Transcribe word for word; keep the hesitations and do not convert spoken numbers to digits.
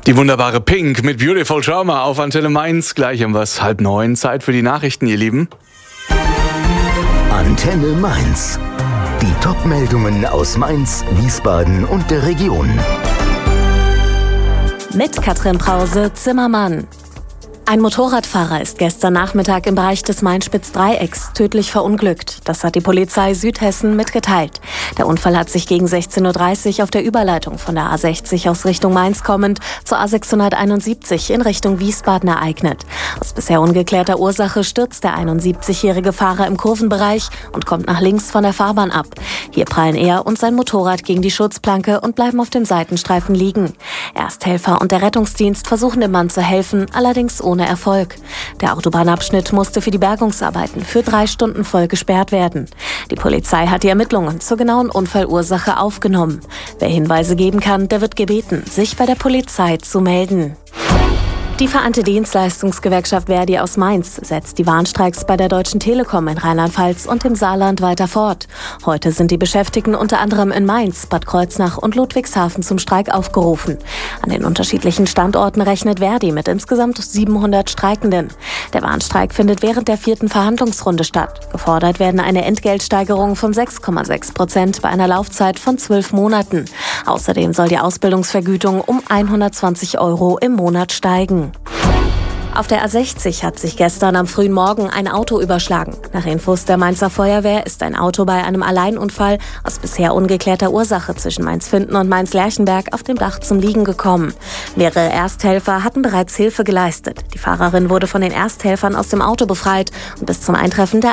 Die wunderbare Pink mit Beautiful Trauma auf Antenne Mainz. Gleich um was halb neun. Zeit für die Nachrichten, ihr Lieben. Antenne Mainz. Die Top-Meldungen aus Mainz, Wiesbaden und der Region. Mit Katrin Brause-Zimmermann. Ein Motorradfahrer ist gestern Nachmittag im Bereich des Main-Spitz-Dreiecks tödlich verunglückt. Das hat die Polizei Südhessen mitgeteilt. Der Unfall hat sich gegen sechzehn Uhr dreißig auf der Überleitung von der A sechzig aus Richtung Mainz kommend zur A sechshunderteinundsiebzig in Richtung Wiesbaden ereignet. Aus bisher ungeklärter Ursache stürzt der einundsiebzigjährige Fahrer im Kurvenbereich und kommt nach links von der Fahrbahn ab. Hier prallen er und sein Motorrad gegen die Schutzplanke und bleiben auf dem Seitenstreifen liegen. Ersthelfer und der Rettungsdienst versuchen dem Mann zu helfen, allerdings ohne Ohne Erfolg. Der Autobahnabschnitt musste für die Bergungsarbeiten für drei Stunden voll gesperrt werden. Die Polizei hat die Ermittlungen zur genauen Unfallursache aufgenommen. Wer Hinweise geben kann, der wird gebeten, sich bei der Polizei zu melden. Die Vereinte Dienstleistungsgewerkschaft Verdi aus Mainz setzt die Warnstreiks bei der Deutschen Telekom in Rheinland-Pfalz und im Saarland weiter fort. Heute sind die Beschäftigten unter anderem in Mainz, Bad Kreuznach und Ludwigshafen zum Streik aufgerufen. An den unterschiedlichen Standorten rechnet Verdi mit insgesamt siebenhundert Streikenden. Der Warnstreik findet während der vierten Verhandlungsrunde statt. Gefordert werden eine Entgeltsteigerung von sechs Komma sechs Prozent bei einer Laufzeit von zwölf Monaten. Außerdem soll die Ausbildungsvergütung um hundertzwanzig Euro im Monat steigen. Auf der A sechzig hat sich gestern am frühen Morgen ein Auto überschlagen. Nach Infos der Mainzer Feuerwehr ist ein Auto bei einem Alleinunfall aus bisher ungeklärter Ursache zwischen Mainz-Finthen und Mainz-Lerchenberg auf dem Dach zum Liegen gekommen. Mehrere Ersthelfer hatten bereits Hilfe geleistet. Die Fahrerin wurde von den Ersthelfern aus dem Auto befreit und bis zum Eintreffen der